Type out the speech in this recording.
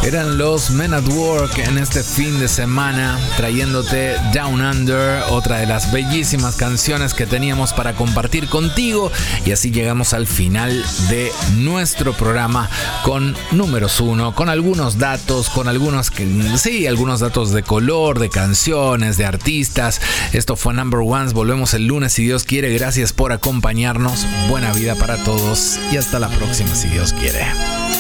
Eran los Men at Work en este fin de semana, trayéndote Down Under, otra de las bellísimas canciones que teníamos para compartir contigo. Y así llegamos al final de nuestro programa con números 1, con algunos datos, con algunos datos de color, de canciones, de artistas. Esto fue Number Ones. Volvemos el lunes si Dios quiere. Gracias por acompañarnos. Buena vida para todos y hasta la próxima si Dios quiere.